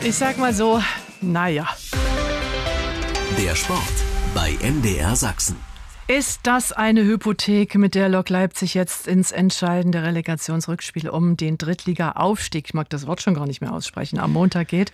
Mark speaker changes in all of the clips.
Speaker 1: Ich sag mal so, naja.
Speaker 2: Der Sport bei MDR Sachsen.
Speaker 1: Ist das eine Hypothek, mit der Lok Leipzig jetzt ins entscheidende Relegationsrückspiel um den Drittliga-Aufstieg, ich mag das Wort schon gar nicht mehr aussprechen, am Montag geht?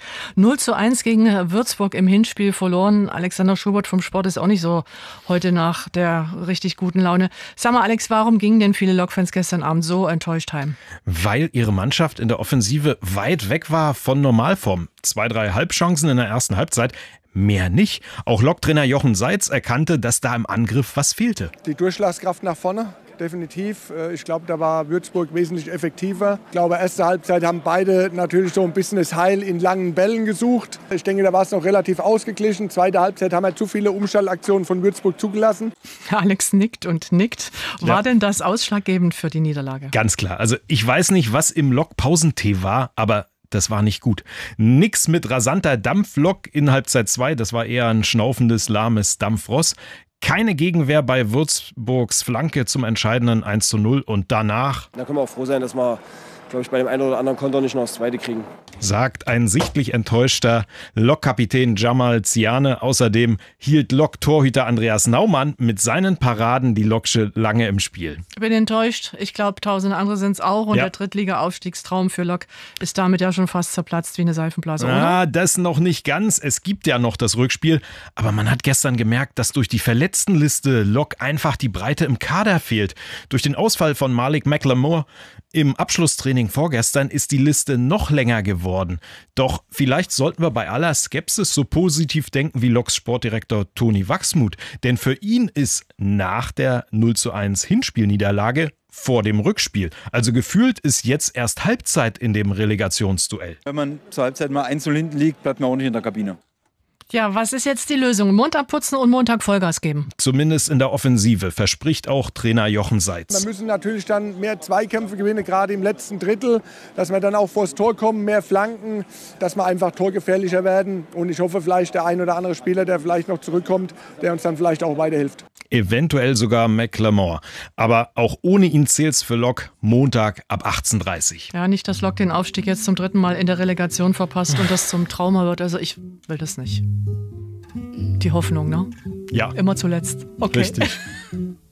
Speaker 1: 0:1 gegen Würzburg im Hinspiel verloren. Alexander Schubert vom Sport ist auch nicht so heute nach der richtig guten Laune. Sag mal, Alex, warum gingen denn viele Lok-Fans gestern Abend so enttäuscht heim?
Speaker 3: Weil ihre Mannschaft in der Offensive weit weg war von Normalform. 2, 3 Halbchancen in der ersten Halbzeit. Mehr nicht. Auch Lok-Trainer Jochen Seitz erkannte, dass da im Angriff was fehlte.
Speaker 4: Die Durchschlagskraft nach vorne, definitiv. Ich glaube, da war Würzburg wesentlich effektiver. Ich glaube, erste Halbzeit haben beide natürlich so ein bisschen das Heil in langen Bällen gesucht. Ich denke, da war es noch relativ ausgeglichen. Zweite Halbzeit haben wir zu viele Umschaltaktionen von Würzburg zugelassen.
Speaker 1: Alex nickt und nickt. War denn das ausschlaggebend für die Niederlage?
Speaker 3: Ganz klar. Also ich weiß nicht, was im Lok-Pausentee war, aber das war nicht gut. Nix mit rasanter Dampflok in Halbzeit 2, das war eher ein schnaufendes, lahmes Dampfross. Keine Gegenwehr bei Würzburgs Flanke zum entscheidenden 1:0 und danach...
Speaker 5: Da können wir auch froh sein, dass wir, glaube ich, bei dem einen oder anderen Konter nicht noch das zweite kriegen.
Speaker 3: Sagt ein sichtlich enttäuschter Lok-Kapitän Jamal Ziane. Außerdem hielt Lok-Torhüter Andreas Naumann mit seinen Paraden die Loksche lange im Spiel.
Speaker 1: Ich bin enttäuscht. Ich glaube, tausende andere sind es auch. Und der Drittliga-Aufstiegstraum für Lok ist damit ja schon fast zerplatzt wie eine Seifenblase, oder?
Speaker 3: Das noch nicht ganz. Es gibt ja noch das Rückspiel. Aber man hat gestern gemerkt, dass durch die Verletztenliste Lok einfach die Breite im Kader fehlt. Durch den Ausfall von Malik McLemore im Abschlusstraining vorgestern ist die Liste noch länger geworden. Doch vielleicht sollten wir bei aller Skepsis so positiv denken wie Loks Sportdirektor Toni Wachsmuth. Denn für ihn ist nach der 0:1 Hinspielniederlage vor dem Rückspiel. Also gefühlt ist jetzt erst Halbzeit in dem Relegationsduell.
Speaker 6: Wenn man zur Halbzeit mal 1:0 hinten liegt, bleibt man auch nicht in der Kabine.
Speaker 1: Ja, was ist jetzt die Lösung? Montag putzen und Montag Vollgas geben?
Speaker 3: Zumindest in der Offensive, verspricht auch Trainer Jochen Seitz.
Speaker 4: Wir müssen natürlich dann mehr Zweikämpfe gewinnen, gerade im letzten Drittel, dass wir dann auch vors Tor kommen, mehr Flanken, dass wir einfach torgefährlicher werden. Und ich hoffe vielleicht der ein oder andere Spieler, der vielleicht noch zurückkommt, der uns dann vielleicht auch weiterhilft.
Speaker 3: Eventuell sogar McLemore. Aber auch ohne ihn zählt's für Lok Montag ab 18:30
Speaker 1: Ja, nicht, dass Lok den Aufstieg jetzt zum 3. Mal in der Relegation verpasst und das zum Trauma wird. Also ich will das nicht. Die Hoffnung, ne?
Speaker 3: Ja.
Speaker 1: Immer zuletzt. Okay.
Speaker 3: Richtig.